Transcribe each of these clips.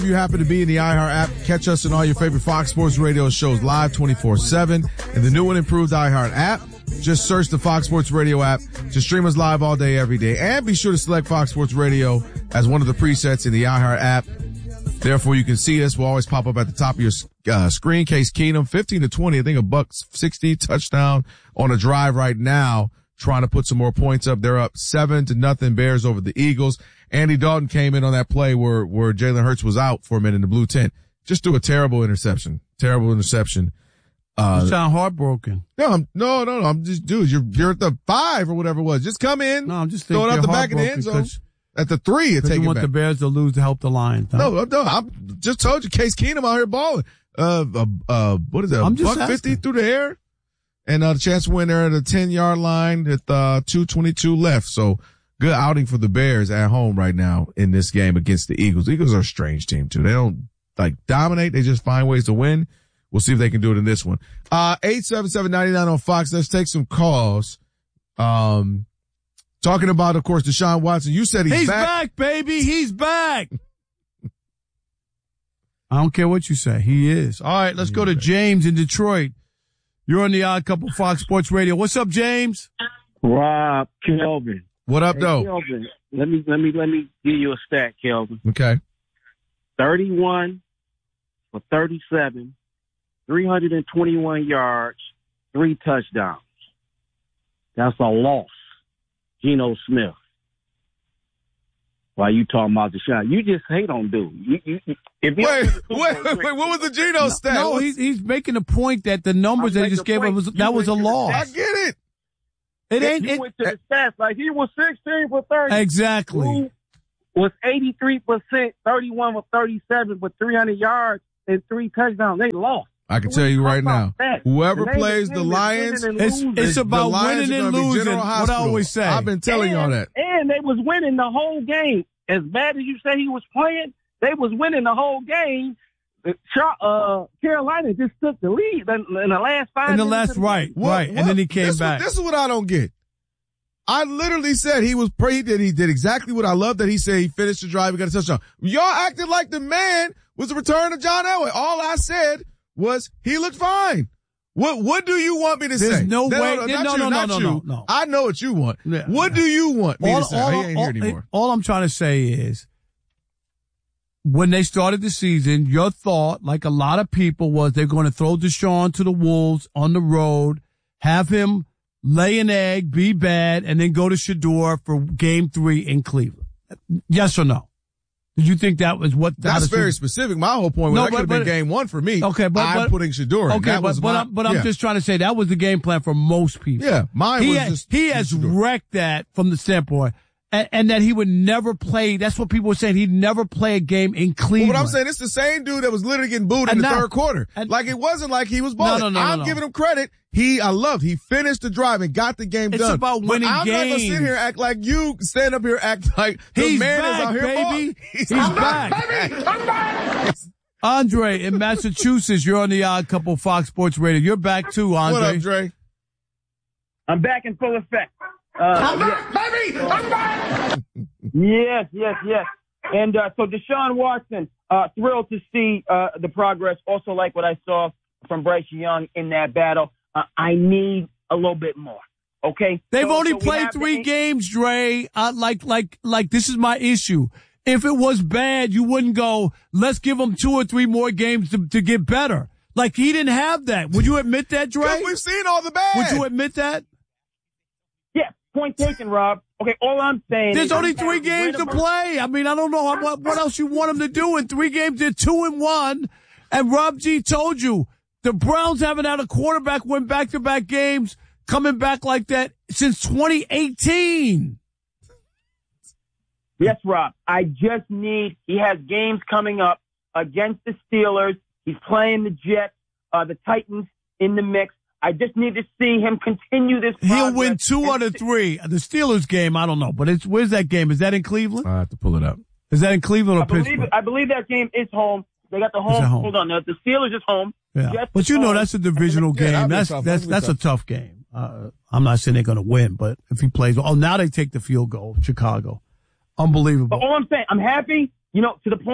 If you happen to be in the iHeart app, catch us in all your favorite Fox Sports Radio shows live 24/7 in the new and improved iHeart app. Just search the Fox Sports Radio app to stream us live all day, every day. And be sure to select Fox Sports Radio as one of the presets in the iHeart app. Therefore, you can see us. We'll always pop up at the top of your screen. Case Keenum, 15-20, I think $160 touchdown on a drive right now, trying to put some more points up. They're up 7-0 Bears over the Eagles. Andy Dalton came in on that play where Jalen Hurts was out for a minute in the blue tent. Just threw a terrible interception. You sound heartbroken. No, I'm just, dude, you're at the 5 or whatever it was. Just come in. No, I'm just throw it out the back of the end zone. At the 3, you take it back. You want the Bears to lose to help the Lions. Huh? No, I just told you, Case Keenum out here balling. What is that? I'm just $150 through the air. And, the chance to win there at the 10-yard line at, 2:22 left. So good outing for the Bears at home right now in this game against the Eagles. The Eagles are a strange team too. They don't dominate. They just find ways to win. We'll see if they can do it in this one. 877-99 on Fox. Let's take some calls. Talking about, of course, Deshaun Watson. You said he's back. He's back, baby. He's back. I don't care what you say. He is. All right, let's go to James in Detroit. You're on the Odd Couple Fox Sports Radio. What's up, James? Rob, Kelvin. What up, though? Kelvin, let me give you a stat, Kelvin. Okay. 31 for 37, 321 yards, 3 touchdowns. That's a loss. Geno Smith. Why you talking about Deshaun? You just hate on dude. Wait, what was the Geno stat? No, he's making a point that the numbers they just gave him was a loss. I get it. He went to the stats like he was 16 for 30. Exactly. Was 83%, 31 for 37 with 300 yards and 3 touchdowns. They lost. I can tell you right now, whoever plays the Lions, it's about winning and losing. What I always say. I've been telling y'all that. And they was winning the whole game. As bad as you say he was playing, they was winning the whole game. Carolina just took the lead in the last 5 minutes. Right. And then he came back. This is what I don't get. I literally said he did exactly what I love that he said. He finished the drive, he got a touchdown. Y'all acted like the man was the return of John Elway. All I said was he looked fine. What do you want me to say? There's no way. No. I know what you want. Yeah. What do you want me to say? He ain't here anymore. All I'm trying to say is, when they started the season, your thought, like a lot of people, was they're going to throw Deshaun to the Wolves on the road, have him lay an egg, be bad, and then go to Shedeur for Game 3 in Cleveland. Yes or no? Did you think that was what? That's very specific. My whole point was that could have been Game 1 for me. Okay, but I'm putting Shedeur. Okay, I'm just trying to say that was the game plan for most people. Yeah, he has wrecked that from the standpoint, and that he would never play. That's what people were saying. He'd never play a game in Cleveland. Well, what I'm saying, it's the same dude that was literally getting booed in the third quarter. Like it wasn't like he was balling. I'm giving him credit. He finished the drive and got the game done. It's about winning games. I'm not going to sit here and act like you stand up here act like the man is out here balling. He's back. Baby. I'm back. Andre in Massachusetts, you're on the Odd Couple Fox Sports Radio. You're back too, Andre. What up, Dre? I'm back in full effect. I'm back, baby! I'm back! Yes. And so Deshaun Watson, thrilled to see the progress. Also like what I saw from Bryce Young in that battle. I need a little bit more. Okay? They've only played 3 games, Dre. Like this is my issue. If it was bad, you wouldn't go, let's give them 2 or 3 more games to get better. Like, he didn't have that. Would you admit that, Dre? We've seen all the bad. Would you admit that? Yeah, point taken, Rob. Okay, all I'm saying There's only 3 games to play. I mean, I don't know what else you want them to do in 3 games. They're 2-1. And Rob G told you, the Browns haven't had a quarterback win back-to-back games coming back like that since 2018. Yes, Rob. I just need – he has games coming up against the Steelers. He's playing the Jets, the Titans in the mix. I just need to see him continue this progress. He'll win 2 out of 3. The Steelers game, I don't know. But where's that game? Is that in Cleveland? I have to pull it up. Is that in Cleveland or Pittsburgh? I believe that game is home. They got the home. Hold on. The Steelers is home. Yeah. But you know that's a divisional game. That's a tough game. I'm not saying they're going to win, but if he plays, now they take the field goal, Chicago. Unbelievable. But all I'm saying, I'm happy, to the point,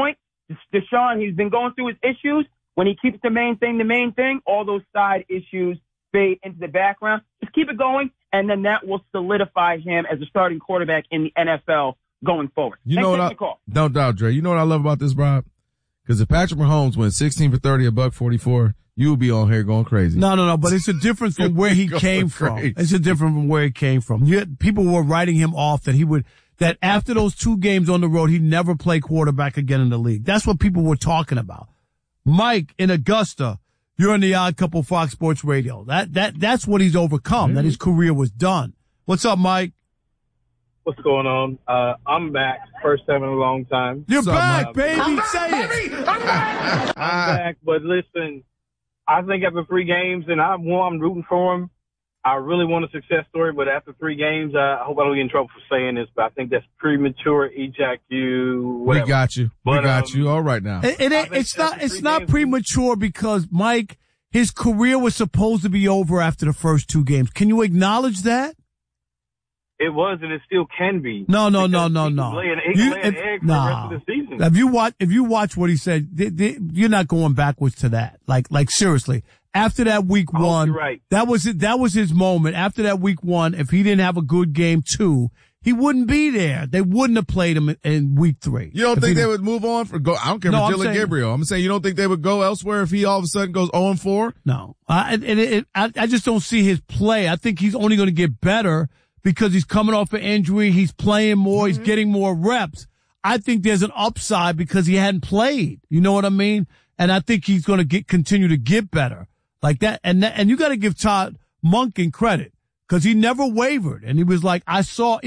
Deshaun, he's been going through his issues. When he keeps the main thing, all those side issues fade into the background. Just keep it going, and then that will solidify him as a starting quarterback in the NFL going forward. You know what? No doubt, Dre. You know what I love about this, Rob? Because if Patrick Mahomes went 16 for 30, $144, you would be on here going crazy. No, but it's a difference from where he came from. It's a difference from where he came from. People were writing him off that after those 2 games on the road, he'd never play quarterback again in the league. That's what people were talking about. Mike in Augusta, you're in the Odd Couple Fox Sports Radio. That's what he's overcome, that his career was done. What's up, Mike? What's going on? I'm back. First time in a long time. You're back, baby. Say it. I'm back. But listen, I think after 3 games, and I'm rooting for him. I really want a success story, but after 3 games, I hope I don't get in trouble for saying this, but I think that's premature ejaculation. We got you. We got you. All right now. It's not premature because, Mike, his career was supposed to be over after the first 2 games. Can you acknowledge that? It was, and it still can be. No. He can lay an egg for the rest of the season. If you watch what he said, you're not going backwards to that. Like seriously. After that week 1, right. that was his moment. After that week 1, if he didn't have a good game 2, he wouldn't be there. They wouldn't have played him in week 3. You don't think they would move on I don't care for Dylan Gabriel. I'm saying you don't think they would go elsewhere if he all of a sudden goes 0-4? No. I just don't see his play. I think he's only going to get better because he's coming off an injury. He's playing more. He's getting more reps. I think there's an upside because he hadn't played. You know what I mean? And I think he's going to continue to get better. Like that, and you got to give Todd Monken credit because he never wavered, and he was like, I saw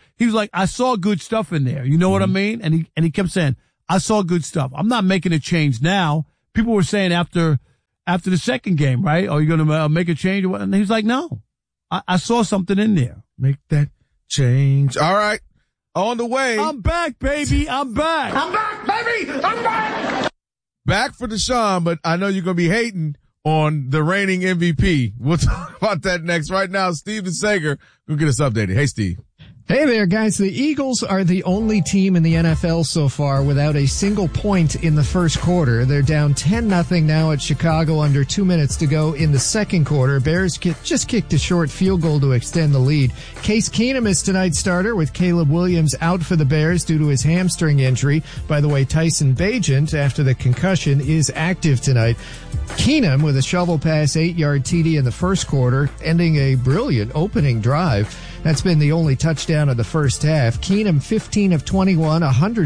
good stuff in there. You know what I mean? And he kept saying, I saw good stuff. I'm not making a change now. People were saying after the second game, right? Are you going to make a change or what? And he's like, no, I saw something in there. Make that change. All right, on the way. I'm back, baby. I'm back. I'm back, baby. I'm back. Back for Deshaun, but I know you're going to be hating on the reigning MVP. We'll talk about that next. Right now, Steve DeSager will get us updated. Hey, Steve. Hey there, guys. The Eagles are the only team in the NFL so far without a single point in the first quarter. They're down 10-0 now at Chicago, under 2 minutes to go in the second quarter. Bears just kicked a short field goal to extend the lead. Case Keenum is tonight's starter, with Caleb Williams out for the Bears due to his hamstring injury. By the way, Tyson Bagent, after the concussion, is active tonight. Keenum with a shovel pass 8-yard TD in the first quarter, ending a brilliant opening drive. That's been the only touchdown of the first half. Keenum 15 of 21,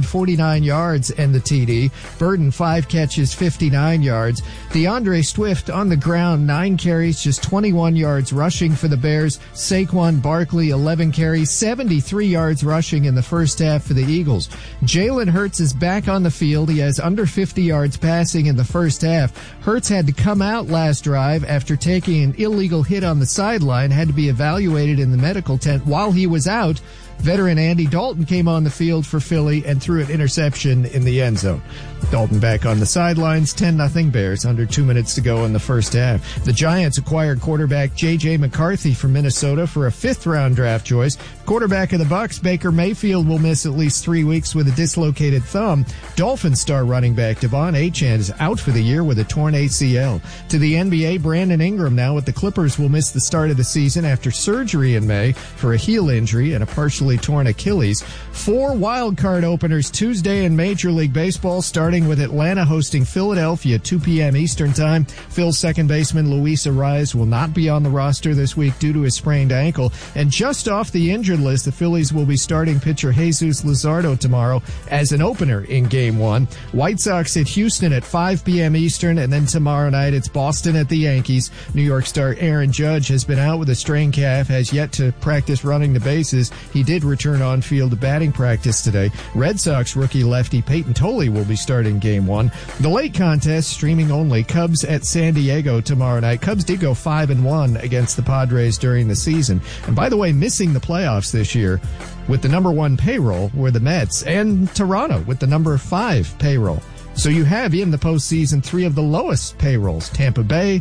149 yards and the TD. Burden 5 catches, 59 yards. DeAndre Swift on the ground, 9 carries, just 21 yards rushing for the Bears. Saquon Barkley 11 carries, 73 yards rushing in the first half for the Eagles. Jalen Hurts is back on the field. He has under 50 yards passing in the first half. Hurts had to come out last drive after taking an illegal hit on the sideline, had to be evaluated in the medical tent while he was out. Veteran Andy Dalton came on the field for Philly and threw an interception in the end zone. Dalton back on the sidelines, 10-0 Bears, under 2 minutes to go in the first half. The Giants acquired quarterback J.J. McCarthy from Minnesota for a 5th-round draft choice. Quarterback of the Bucs, Baker Mayfield, will miss at least 3 weeks with a dislocated thumb. Dolphins star running back Devon Achane is out for the year with a torn ACL. To the NBA, Brandon Ingram now with the Clippers will miss the start of the season after surgery in May for a heel injury and a partially torn Achilles. 4 wild card openers Tuesday in Major League Baseball, starting with Atlanta hosting Philadelphia, 2 p.m. Eastern Time. Phil's second baseman Luis Arraez will not be on the roster this week due to his sprained ankle. And just off the injured list, the Phillies will be starting pitcher Jesus Luzardo tomorrow as an opener in Game 1. White Sox at Houston at 5 p.m. Eastern, and then tomorrow night it's Boston at the Yankees. New York star Aaron Judge has been out with a strained calf, has yet to practice running the bases. He did return on field to batting practice today. Red Sox rookie lefty Peyton Tolley will be starting Game 1. The late contest, streaming only, Cubs at San Diego tomorrow night. Cubs did go 5-1 against the Padres during the season. And by the way, missing the playoffs this year with the number 1 payroll were the Mets, and Toronto with the number 5 payroll. So you have in the postseason 3 of the lowest payrolls: Tampa Bay,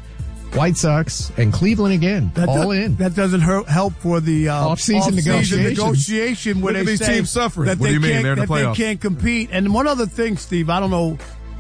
White Sox, and Cleveland again. In. That doesn't help for the off-season negotiation where Look at they these say teams suffering. that What do you mean? They're in the they playoffs. can't compete. And one other thing, Steve, I don't know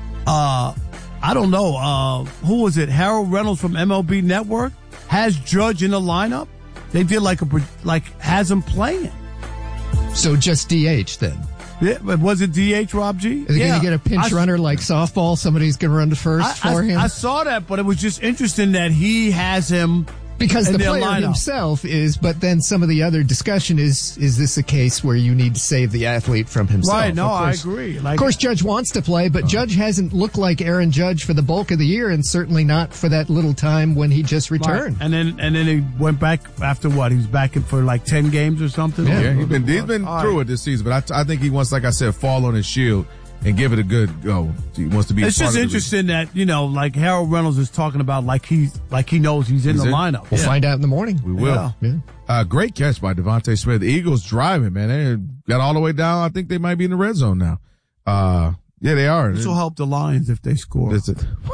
who was it? Harold Reynolds from MLB Network has Judge in the lineup. They did has him playing. So just DH then. Yeah, but was it DH, Rob G? Is he going to get a pinch runner like softball? Somebody's going to run to first for him? I saw that, but it was just interesting that he has him because in the their player lineup. himself is, but then some of the other discussion is this a case where you need to save the athlete from himself? Right, no, I agree. Of course, Judge wants to play, but Judge hasn't looked like Aaron Judge for the bulk of the year, and certainly not for that little time when he just returned. Right. And then he went back after what? He was back in for like 10 games or something? Yeah, he's been through it this season, but I think he wants, like I said, fall on his shield and give it a good go. He wants to be. It's just interesting that, like Harold Reynolds is talking about like he knows he's in the lineup. We'll find out in the morning. We will. Yeah. Great catch by Devontae Smith. The Eagles driving, man. They got all the way down. I think they might be in the red zone now. Yeah, they are. This will help the Lions if they score. That's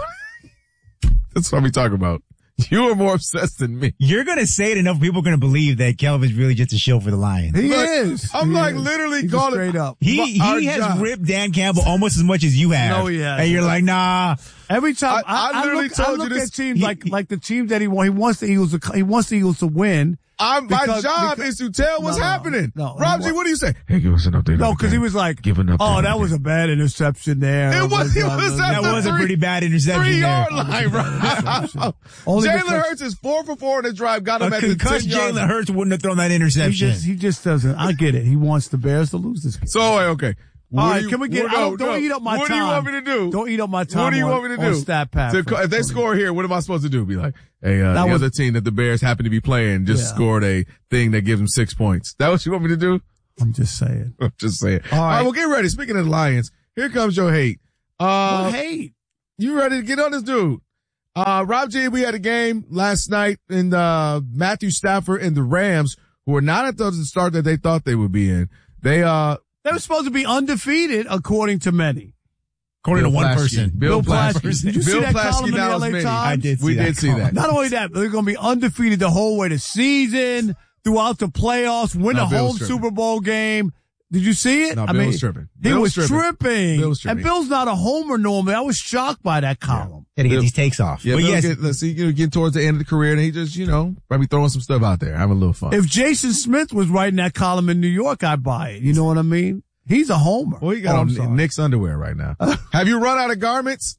what we talking about. You are more obsessed than me. You're going to say it enough, people are going to believe that Kelvin's really just a shill for the Lions. He is. I'm literally calling straight up. He has ripped Dan Campbell almost as much as you have. No, he has. And you're like, nah. Every time I look at teams like the teams that he wants the Eagles to win. My job is to tell what's happening. Rob G, what do you say? Hey, give us an update. No, because he was like, giving up. Oh, that was a bad interception there. That was a pretty bad interception. 3-yard line, right? Jalen Hurts is 4 for 4 in the drive. Got him at the 10-yard line. Jalen Hurts wouldn't have thrown that interception. He just doesn't. I get it. He wants the Bears to lose this game. So, okay. All right, can we get don't eat up my time. What do you want me to do? Don't eat up my time. What do you want me to do? Stat Pat. If they score here, what am I supposed to do? Be like, hey, the other team that the Bears happen to be playing just scored a thing that gives them 6 points. That what you want me to do? I'm just saying. All right, well, get ready. Speaking of the Lions, here comes your hate. What hate? You ready to get on this dude? Rob G, we had a game last night in Matthew Stafford and the Rams, who were not at the start that they thought they would be in. They were supposed to be undefeated, according to many. According to one person. Bill Plaschke. Did you see that column in the LA Times? I did see that. We did see that. Not only that, but they're going to be undefeated the whole way the season, throughout the playoffs, win a home Super Bowl game. Did you see it? No, Bill was tripping. He was tripping. Bill was tripping. And Bill's not a homer normally. I was shocked by that column. Gotta get these takes off. Yeah, let's see, getting towards the end of the career, and he just, probably throwing some stuff out there, having a little fun. If Jason Smith was writing that column in New York, I'd buy it. You know what I mean? He's a homer. Well, he got on Nick's underwear right now. Have you run out of garments?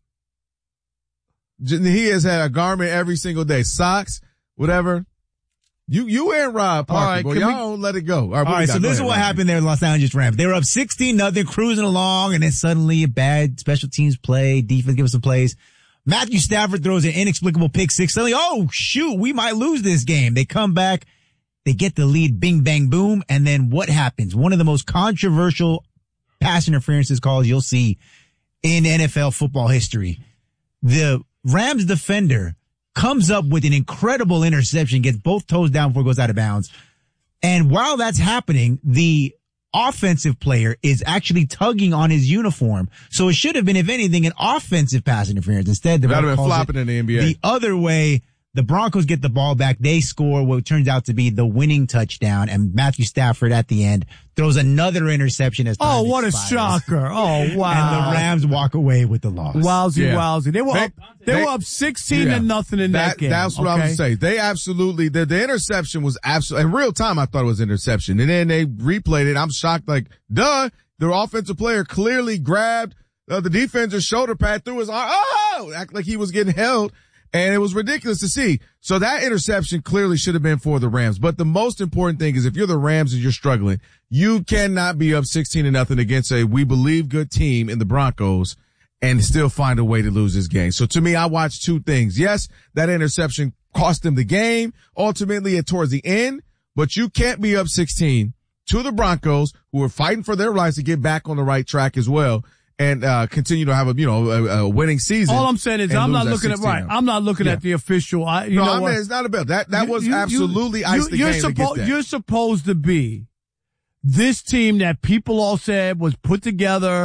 He has had a garment every single day. Socks, whatever. You and Rob Parker, boy, y'all don't let it go. All right, so this is what happened there in Los Angeles Rams. They were up 16-0, cruising along, and then suddenly a bad special teams play, defense gives some plays. Matthew Stafford throws an inexplicable pick six. Suddenly, oh, shoot, we might lose this game. They come back. They get the lead, bing, bang, boom. And then what happens? One of the most controversial pass interferences calls you'll see in NFL football history. The Rams defender comes up with an incredible interception, gets both toes down before it goes out of bounds. And while that's happening, the offensive player is actually tugging on his uniform. So it should have been, if anything, an offensive pass interference. Instead, the ref calls been flopping in the NBA. The other way. The Broncos get the ball back. They score what turns out to be the winning touchdown, and Matthew Stafford at the end throws another interception as time what expires. A shocker. Oh, wow. And the Rams walk away with the loss. Wowsy. They were up 16-0 in that game. That's what I was saying. They absolutely, the interception was absolutely, in real time I thought it was interception. And then they replayed it. I'm shocked, like, duh, the offensive player clearly grabbed the defender's shoulder pad through his arm. Oh! Act like he was getting held. And it was ridiculous to see. So that interception clearly should have been for the Rams. But the most important thing is if you're the Rams and you're struggling, you cannot be up 16-0 against a we believe good team in the Broncos and still find a way to lose this game. So to me, I watched two things. Yes, that interception cost them the game ultimately towards the end, but you can't be up 16 to the Broncos who are fighting for their lives to get back on the right track as well. And continue to have a winning season. All I'm saying is I'm not looking at I'm not looking at the official. It's not about that. That was absolutely iced the game to get that. You're supposed to be this team that people all said was put together,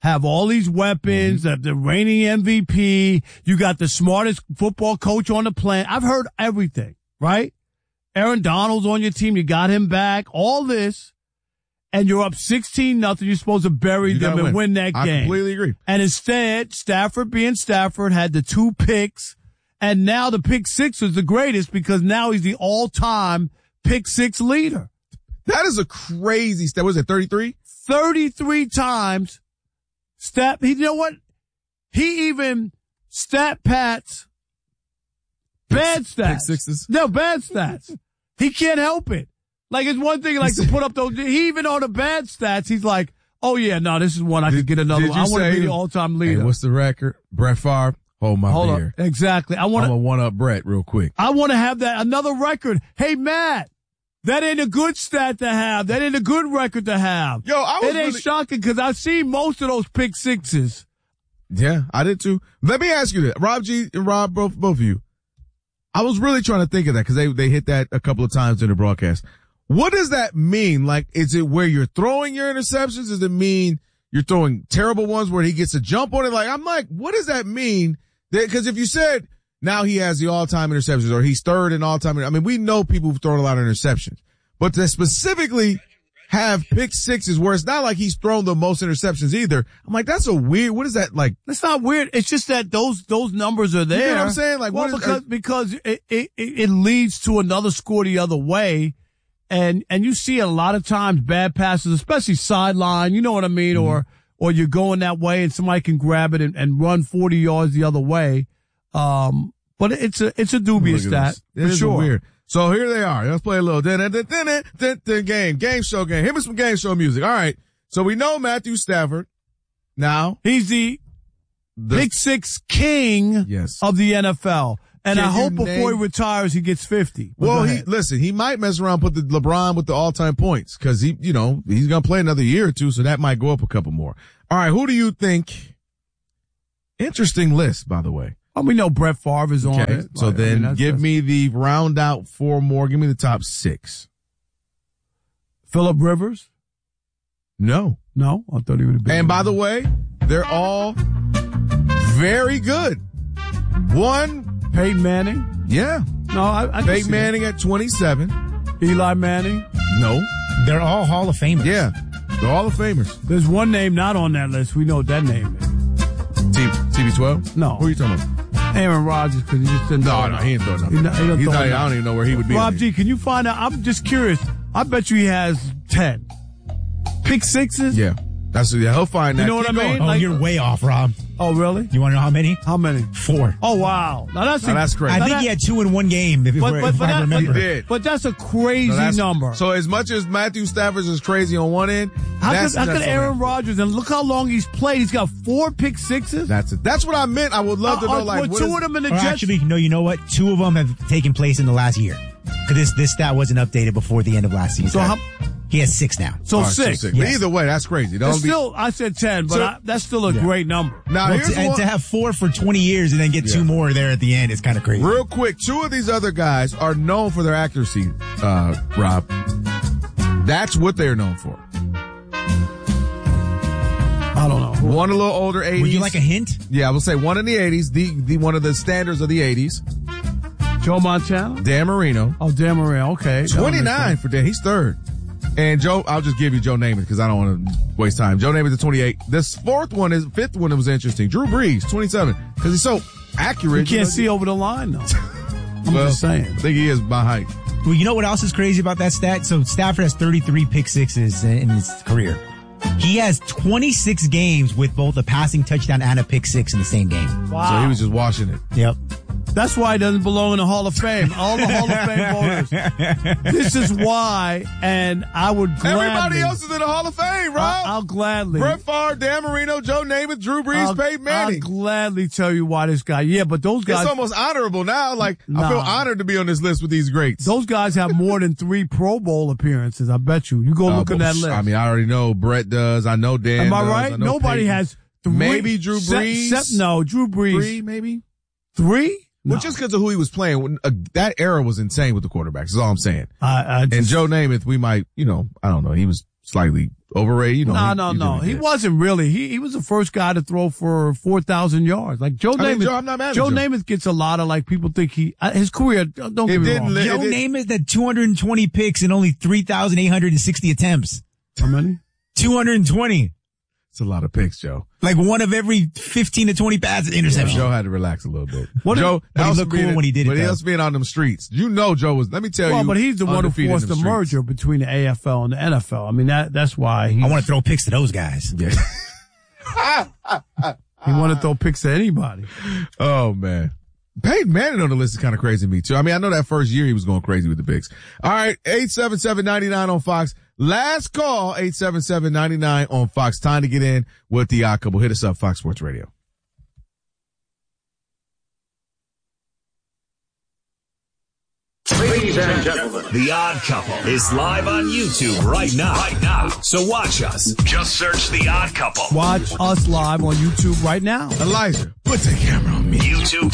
have all these weapons, the reigning MVP. You got the smartest football coach on the planet. I've heard everything, right? Aaron Donald's on your team. You got him back. All this. And you're up 16-0. You're supposed to bury them and win that game. I completely agree. And instead, Stafford being Stafford had the 2 picks. And now the pick 6 is the greatest because now he's the all-time pick 6 leader. That is a crazy stat. Was it 33? 33 times. You know what? He even stat pats bad stats. Pick sixes? No, bad stats. He can't help it. Like, it's one thing, like, to put up those, he even on the bad stats, he's like, oh yeah, no, this is one I could get another one. I want to be the all-time leader. Hey, what's the record? Brett Favre, hold my beer. Exactly. I'm going to one-up Brett real quick. I want to have that, another record. Hey, Matt, that ain't a good stat to have. That ain't a good record to have. Yo, it ain't shocking because I've seen most of those pick 6s. Yeah, I did too. Let me ask you this. Rob G and Rob, both of you. I was really trying to think of that because they hit that a couple of times in the broadcast. What does that mean? Like, is it where you're throwing your interceptions? Does it mean you're throwing terrible ones where he gets a jump on it? Like, I'm like, what does that mean? Because if you said now he has the all-time interceptions or he's third in all-time, I mean, we know people who've thrown a lot of interceptions, but to specifically have pick 6s where it's not like he's thrown the most interceptions either. I'm like, that's a weird, what is that like? That's not weird. It's just that those numbers are there. You know what I'm saying? Like, well, because it leads to another score the other way. And you see a lot of times bad passes, especially sideline, you know what I mean? Mm-hmm. Or you're going that way and somebody can grab it and run 40 yards the other way. But it's a dubious stat. It is sure. Weird. So here they are. Let's play a little game show game. Hit me some game show music. All right. So we know Matthew Stafford. Now he's the pick 6 king of the NFL. And I hope before he retires, he gets 50. Well, he might mess around, put the LeBron with the all-time points because he's going to play another year or two. So that might go up a couple more. All right. Who do you think? Interesting list, by the way. Oh, we know Brett Favre is on it. So give me the round out 4 more. Give me the top 6. Phillip Rivers? No. I thought he would have been. And by the way, they're all very good. One. Peyton Manning? Yeah. No, I Peyton Manning at 27. Eli Manning? No. They're all Hall of Famers. Yeah. They're all the famers. There's one name not on that list. We know what that name is. TB12? No. Who are you talking about? Aaron Rodgers, because he just didn't No, he ain't throwing nothing. I don't even know where he would be. Rob G, can you find out? I'm just curious. I bet you he has 10. Pick 6s? Yeah. He'll find that. You know what I mean? Oh, you're way off, Rob. Oh, really? You want to know how many? How many? 4. Oh, wow. Now that's crazy. I think he had 2 in one game, if I remember. He did. But that's a crazy number. So as much as Matthew Stafford is crazy on one end, how could Aaron Rodgers, and look how long he's played, he's got 4 pick 6s? That's it. That's what I meant. I would love to know, like, what 2 of them in the Jets? Actually, no, you know what? 2 of them have taken place in the last year. Because this stat wasn't updated before the end of last season. So he has 6 now. So 6. Yes. But either way, that's crazy. I said 10, but that's still a great number. Now, to have 4 for 20 years and then get 2 more there at the end is kind of crazy. Real quick, 2 of these other guys are known for their accuracy, Rob. That's what they're known for. I don't know. One a little older, 80s. Would you like a hint? Yeah, I will say one in the 80s, the one of the standards of the 80s. Joe Montana? Dan Marino. Oh, Dan Marino. Okay. 29 for Dan. He's third. And Joe, I'll just give you Joe Namath because I don't want to waste time. Joe Namath at 28. This fifth one that was interesting. Drew Brees, 27, because he's so accurate. You can't see over the line, though. I'm just saying. I think he is by height. Well, you know what else is crazy about that stat? So Stafford has 33 pick 6s in his career. He has 26 games with both a passing touchdown and a pick 6 in the same game. Wow. So he was just washing it. Yep. That's why he doesn't belong in the Hall of Fame. All the Hall of Fame voters. This is why, and I would gladly. Everybody else is in the Hall of Fame, Rob. I'll gladly. Brett Favre, Dan Marino, Joe Namath, Drew Brees, Peyton Manning. I'll gladly tell you why this guy. Yeah, but those guys. It's almost honorable now. Like, I feel honored to be on this list with these greats. Those guys have more than 3 Pro Bowl appearances. I bet you. You go look at that list. I mean, I already know Brett does. I know Dan. Am I right? Nobody Peyton. has 3. Maybe Drew Brees. No, Drew Brees. 3, maybe. 3? Well, No. just because of who he was playing, that era was insane with the quarterbacks. Is all I'm saying. And Joe Namath, we might, I don't know, he was slightly overrated. You know, No. He wasn't really. He was the first guy to throw for 4,000 yards. Like Joe Namath. I'm not mad at Joe Joe. Namath gets a lot of, like, people think his career, don't get me wrong. Joe Namath had 220 picks and only 3,860 attempts. How many? 220. It's a lot of picks, Joe. Like one of every 15 to 20 passes interception. Joe had to relax a little bit. Joe, but he looked cool when he did it. But he was being on them streets. You know, Joe was. Let me tell you. Well, but he's the one who forced the merger between the AFL and the NFL. I mean, that's why I want to throw picks to those guys. Yeah. He want to throw picks to anybody. Oh man. Peyton Manning on the list is kind of crazy to me too. I mean, I know that first year he was going crazy with the picks. All right. 877-99 on Fox. Last call, 877-99 on Fox. Time to get in with the Odd Couple. Hit us up, Fox Sports Radio. Ladies and gentlemen, The Odd Couple is live on YouTube right now. So watch us. Just search The Odd Couple. Watch us live on YouTube right now. Elijah, put the camera on me.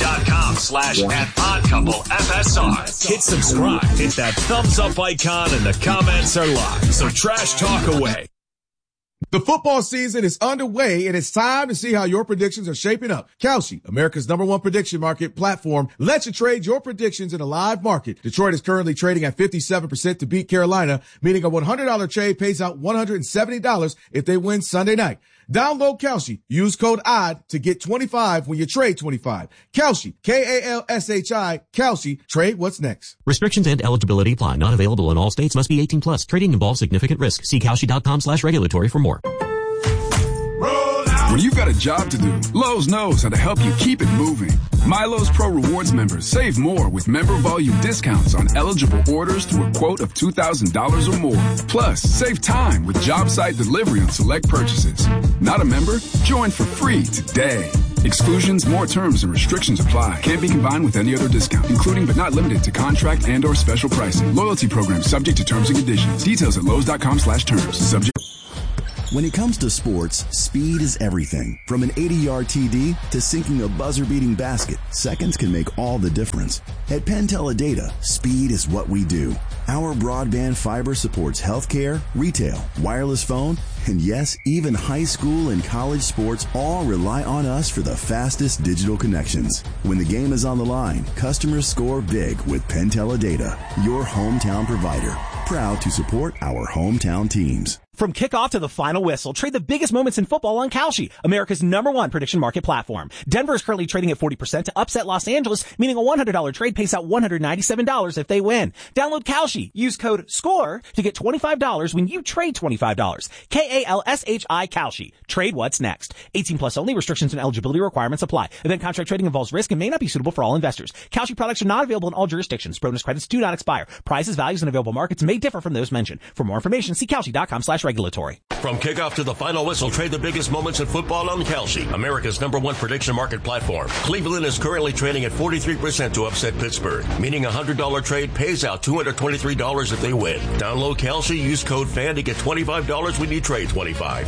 YouTube.com/@oddcouplefsr. Hit subscribe. Hit that thumbs up icon and the comments are live. So trash talk away. The football season is underway, and it's time to see how your predictions are shaping up. Kalshi, America's #1 prediction market platform, lets you trade your predictions in a live market. Detroit is currently trading at 57% to beat Carolina, meaning a $100 trade pays out $170 if they win Sunday night. Download Kalshi. Use code ODD to get 25 when you trade 25. Kalshi, Kalshi, Kalshi. Trade what's next. Restrictions and eligibility apply. Not available in all states. Must be 18 plus. Trading involves significant risk. See Kalshi.com/regulatory for more. When you've got a job to do, Lowe's knows how to help you keep it moving. MyLowe's Pro Rewards members save more with member volume discounts on eligible orders through a quote of $2,000 or more. Plus, save time with job site delivery on select purchases. Not a member? Join for free today. Exclusions, more terms, and restrictions apply. Can't be combined with any other discount, including but not limited to contract and or special pricing. Loyalty program subject to terms and conditions. Details at Lowe's.com/terms. Subject. When it comes to sports, speed is everything. From an 80-yard TD to sinking a buzzer-beating basket, seconds can make all the difference. At Penn Teledata, speed is what we do. Our broadband fiber supports healthcare, retail, wireless phone, and yes, even high school and college sports all rely on us for the fastest digital connections. When the game is on the line, customers score big with Penn Teledata, your hometown provider. Proud to support our hometown teams. From kickoff to the final whistle, trade the biggest moments in football on Kalshi, America's #1 prediction market platform. Denver is currently trading at 40% to upset Los Angeles, meaning a $100 trade pays out $197 if they win. Download Kalshi. Use code SCORE to get $25 when you trade $25. Kalshi, Kalshi. Trade what's next. 18 plus only. Restrictions and eligibility requirements apply. Event contract trading involves risk and may not be suitable for all investors. Kalshi products are not available in all jurisdictions. Bonus credits do not expire. Prices, values, and available markets may differ from those mentioned. For more information, see Kalshi.com/regulatory. From kickoff to the final whistle, trade the biggest moments in football on Kalshi, America's #1 prediction market platform. Cleveland is currently trading at 43% to upset Pittsburgh, meaning a $100 trade pays out $223 if they win. Download Kalshi, use code FAN to get $25 when you trade 25.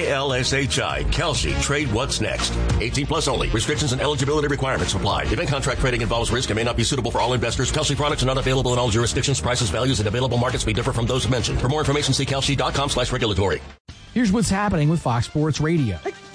Kalshi, Kalshi. Trade what's next. 18 plus only. Restrictions and eligibility requirements apply. Event contract trading involves risk and may not be suitable for all investors. Kalshi products are not available in all jurisdictions. Prices, values, and available markets may differ from those mentioned. For more information, see Kalshi.com/regulatory. Here's what's happening with Fox Sports Radio.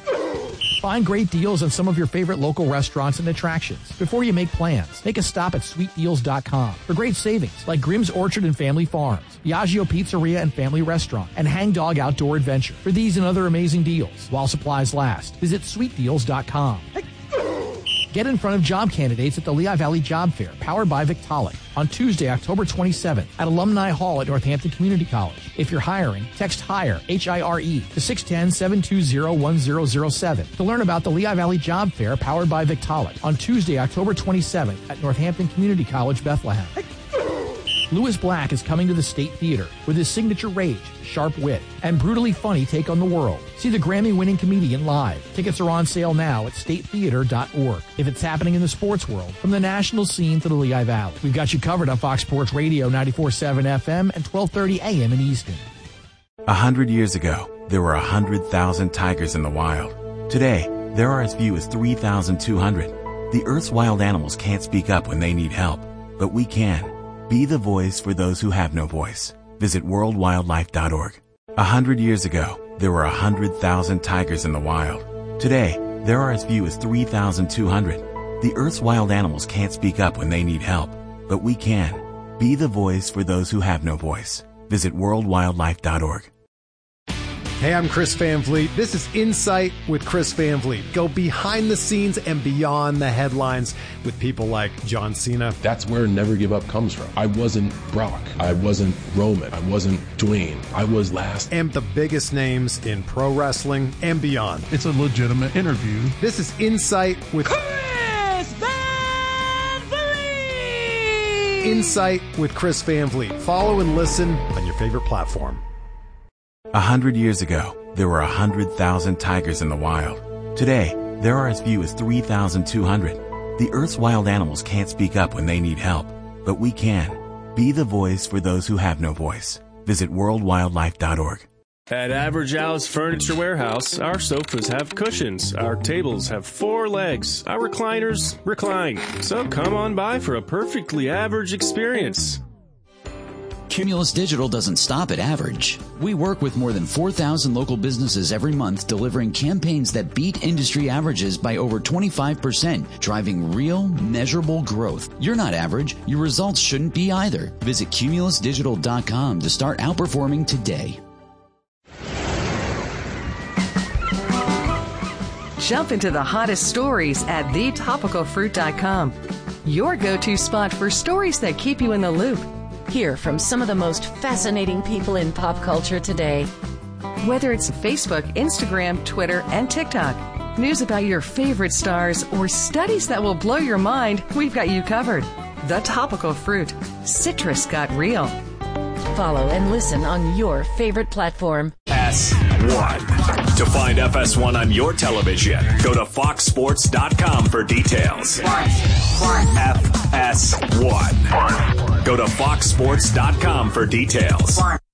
Find great deals on some of your favorite local restaurants and attractions. Before you make plans, make a stop at sweetdeals.com for great savings like Grimm's Orchard and Family Farms, Biagio Pizzeria and Family Restaurant, and Hang Dog Outdoor Adventure. For these and other amazing deals, while supplies last, visit sweetdeals.com. Get in front of job candidates at the Lehigh Valley Job Fair, powered by Victaulic, on Tuesday, October 27th at Alumni Hall at Northampton Community College. If you're hiring, text HIRE, HIRE, to 610-720-1007 to learn about the Lehigh Valley Job Fair, powered by Victaulic, on Tuesday, October 27th at Northampton Community College, Bethlehem. Louis Black is coming to the State Theater with his signature rage, sharp wit, and brutally funny take on the world. See the Grammy-winning comedian live. Tickets are on sale now at statetheater.org. If it's happening in the sports world, from the national scene to the Lehigh Valley, we've got you covered on Fox Sports Radio 94.7 FM and 1230 AM in Easton. 100 years ago, there were 100,000 tigers in the wild. Today, there are as few as 3,200. The Earth's wild animals can't speak up when they need help, but we can. Be the voice for those who have no voice. Visit worldwildlife.org. 100 years ago, there were 100,000 tigers in the wild. Today, there are as few as 3,200. The Earth's wild animals can't speak up when they need help, but we can. Be the voice for those who have no voice. Visit worldwildlife.org. Hey, I'm Chris Van Vliet. This is Insight with Chris Van Vliet. Go behind the scenes and beyond the headlines with people like John Cena. That's where Never Give Up comes from. I wasn't Brock. I wasn't Roman. I wasn't Dwayne. I was last. And the biggest names in pro wrestling and beyond. It's a legitimate interview. This is Insight with Chris Van Vliet! Insight with Chris Van Vliet. Follow and listen on your favorite platform. 100 years ago, there were 100,000 tigers in the wild. Today, there are as few as 3,200. The Earth's wild animals can't speak up when they need help, but we can. Be the voice for those who have no voice. Visit worldwildlife.org. At Average Alice Furniture Warehouse, our sofas have cushions, our tables have 4 legs, our recliners recline. So come on by for a perfectly average experience. Cumulus Digital doesn't stop at average. We work with more than 4,000 local businesses every month, delivering campaigns that beat industry averages by over 25%, driving real, measurable growth. You're not average. Your results shouldn't be either. Visit cumulusdigital.com to start outperforming today. Jump into the hottest stories at thetopicalfruit.com. Your go-to spot for stories that keep you in the loop. Hear from some of the most fascinating people in pop culture today. Whether it's Facebook, Instagram, Twitter, and TikTok, news about your favorite stars, or studies that will blow your mind, we've got you covered. The Topical Fruit. Citrus got real. Follow and listen on your favorite platform. FS1. To find FS1 on your television, go to foxsports.com for details. FS1. Go to foxsports.com for details.